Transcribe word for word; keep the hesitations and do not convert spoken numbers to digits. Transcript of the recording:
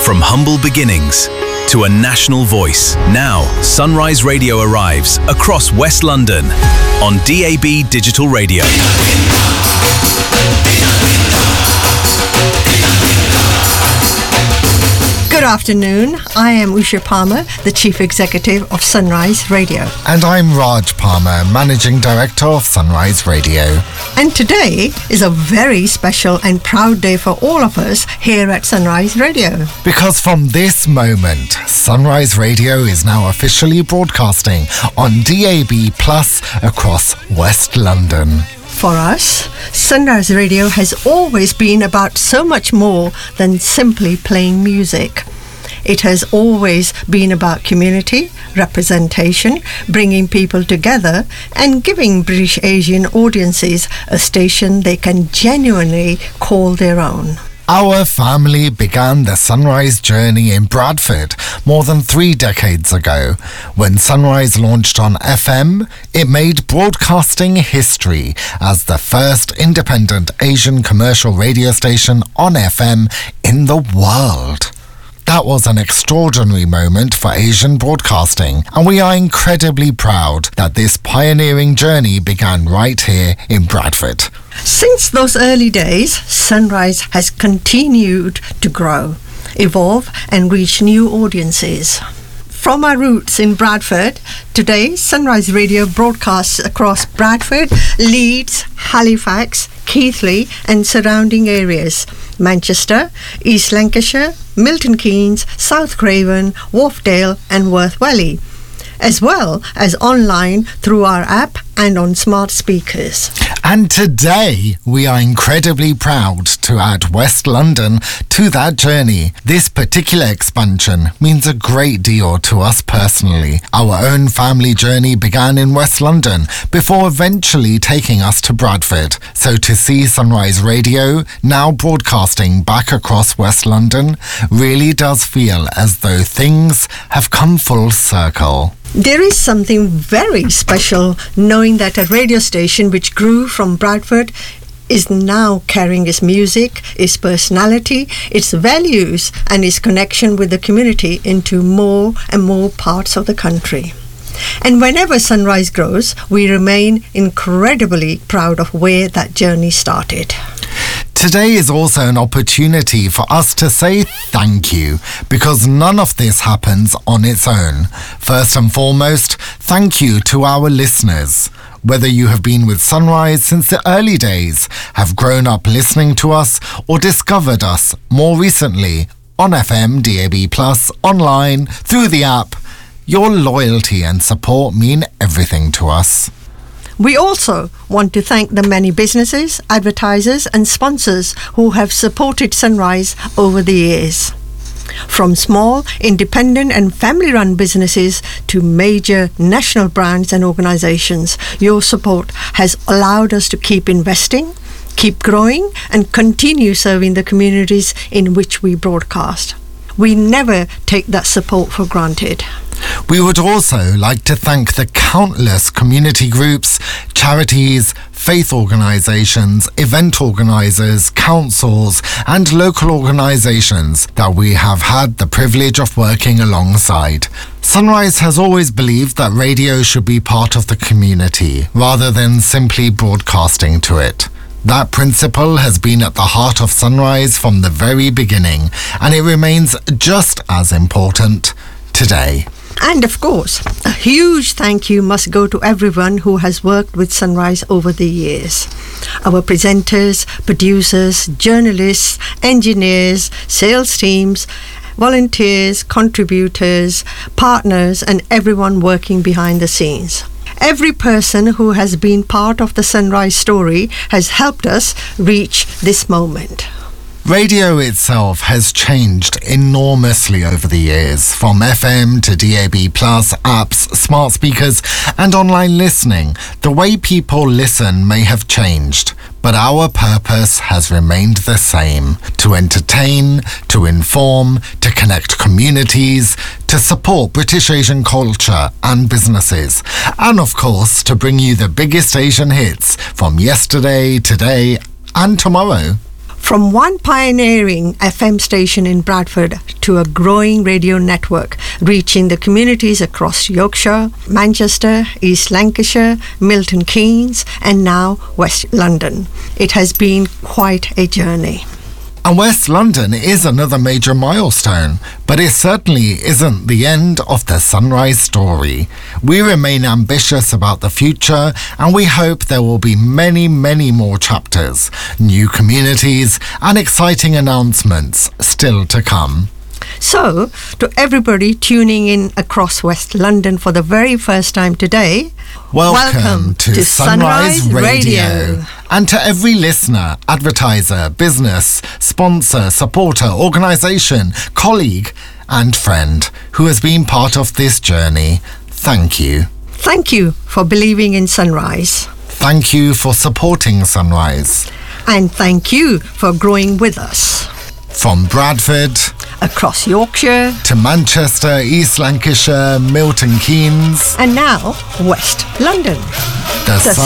From humble beginnings to a national voice, now Sunrise Radio arrives across West London on D A B Digital Radio. Good afternoon. I am Usha Palmer, the Chief Executive of Sunrise Radio. And I'm Raj Palmer, Managing Director of Sunrise Radio. And today is a very special and proud day for all of us here at Sunrise Radio. Because from this moment, Sunrise Radio is now officially broadcasting on D A B Plus across West London. For us, Sunrise Radio has always been about so much more than simply playing music. It has always been about community, representation, bringing people together and giving British Asian audiences a station they can genuinely call their own. Our family began the Sunrise journey in Bradford more than three decades ago. When Sunrise launched on F M, it made broadcasting history as the first independent Asian commercial radio station on F M in the world. That was an extraordinary moment for Asian broadcasting, and we are incredibly proud that this pioneering journey began right here in Bradford. Since those early days, Sunrise has continued to grow, evolve and reach new audiences. From our roots in Bradford, today Sunrise Radio broadcasts across Bradford, Leeds, Halifax, Keighley and surrounding areas, Manchester, East Lancashire, Milton Keynes, South Craven, Wharfdale and Worth Valley, as well as online through our app and on smart speakers. And today, we are incredibly proud to add West London to that journey. This particular expansion means a great deal to us personally. Our own family journey began in West London before eventually taking us to Bradford. So to see Sunrise Radio now broadcasting back across West London really does feel as though things have come full circle. There is something very special knowing that a radio station which grew from Bradford is now carrying its music, its personality, its values and its connection with the community into more and more parts of the country. And whenever Sunrise grows, we remain incredibly proud of where that journey started. Today is also an opportunity for us to say thank you, because none of this happens on its own. First and foremost, thank you to our listeners. Whether you have been with Sunrise since the early days, have grown up listening to us, or discovered us more recently on F M, D A B Plus, online, through the app, your loyalty and support mean everything to us. We also want to thank the many businesses, advertisers and sponsors who have supported Sunrise over the years. From small, independent and family-run businesses to major national brands and organisations, your support has allowed us to keep investing, keep growing and continue serving the communities in which we broadcast. We never take that support for granted. We would also like to thank the countless community groups, charities, faith organisations, event organisers, councils and local organisations that we have had the privilege of working alongside. Sunrise has always believed that radio should be part of the community rather than simply broadcasting to it. That principle has been at the heart of Sunrise from the very beginning, and it remains just as important today. And of course, a huge thank you must go to everyone who has worked with Sunrise over the years. Our presenters, producers, journalists, engineers, sales teams, volunteers, contributors, partners, and everyone working behind the scenes. Every person who has been part of the Sunrise story has helped us reach this moment. Radio itself has changed enormously over the years, from F M to D A B Plus, apps, smart speakers and online listening. The way people listen may have changed, but our purpose has remained the same: to entertain, to inform, to connect communities, to support British Asian culture and businesses, and of course to bring you the biggest Asian hits from yesterday, today and tomorrow. From one pioneering F M station in Bradford to a growing radio network reaching the communities across Yorkshire, Manchester, East Lancashire, Milton Keynes, and now West London. It has been quite a journey. And West London is another major milestone, but it certainly isn't the end of the Sunrise story. We remain ambitious about the future, and we hope there will be many, many more chapters, new communities, and exciting announcements still to come. So, to everybody tuning in across West London for the very first time today, welcome, welcome to, to Sunrise, Sunrise Radio. Radio. And to every listener, advertiser, business, sponsor, supporter, organisation, colleague and friend who has been part of this journey, thank you. Thank you for believing in Sunrise. Thank you for supporting Sunrise. And thank you for growing with us. From Bradford across Yorkshire to Manchester, East Lancashire, Milton Keynes, and now West London. The, the